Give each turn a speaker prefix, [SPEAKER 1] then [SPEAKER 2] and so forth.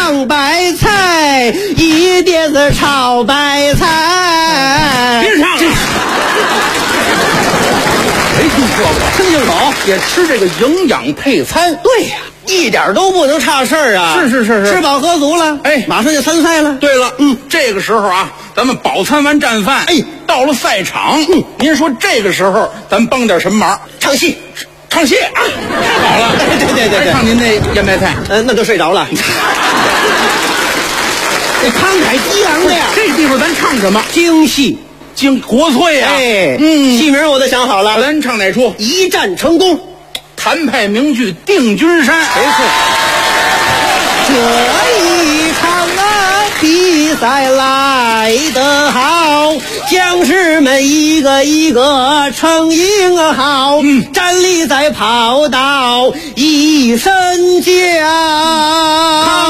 [SPEAKER 1] 尝白菜，一碟子炒白菜。
[SPEAKER 2] 别唱了，没听说过，
[SPEAKER 1] 听清楚，
[SPEAKER 2] 也吃这个营养配餐。
[SPEAKER 1] 对呀，一点都不能差事儿啊！
[SPEAKER 2] 是，
[SPEAKER 1] 吃饱喝足了，
[SPEAKER 2] 哎
[SPEAKER 1] 马上就参赛了。
[SPEAKER 2] 对了，这个时候啊，咱们饱餐完战饭，到了赛场，您说这个时候咱帮点什么忙？
[SPEAKER 1] 唱戏，
[SPEAKER 2] 唱戏啊！太好了，
[SPEAKER 1] 对，
[SPEAKER 2] 来唱您那腌白菜。
[SPEAKER 1] 那就睡着了。这慷慨激昂的呀，
[SPEAKER 2] 这地方咱唱什么？
[SPEAKER 1] 京戏，
[SPEAKER 2] 国粹啊！
[SPEAKER 1] 戏名我都想好了，
[SPEAKER 2] 咱唱哪出？
[SPEAKER 1] 一战成功，
[SPEAKER 2] 谭派名剧《定军山》。
[SPEAKER 1] 没错。这一场比赛来得好，将士们一个一个成英豪，站立在跑道一身骄。